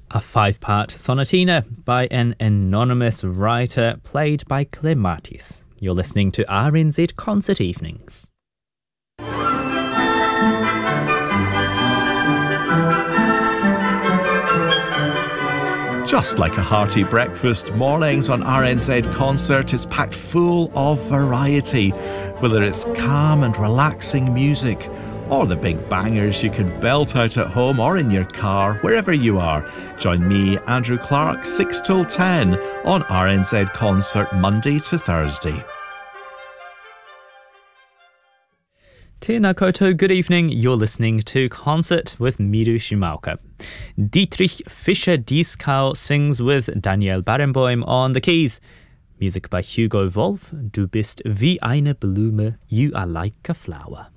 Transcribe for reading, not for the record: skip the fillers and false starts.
A five-part sonatina by an anonymous writer played by Clematis. You're listening to RNZ Concert Evenings. Just like a hearty breakfast, mornings on RNZ Concert is packed full of variety. Whether it's calm and relaxing music, or the big bangers you can belt out at home or in your car, wherever you are. Join me, Andrew Clark, 6 till 10 on RNZ Concert, Monday to Thursday. Tēnā koutou, good evening. You're listening to Concert with Miru Shimaoka. Dietrich Fischer-Dieskau sings with Daniel Barenboim on the keys. Music by Hugo Wolf. Du bist wie eine Blume, you are like a flower.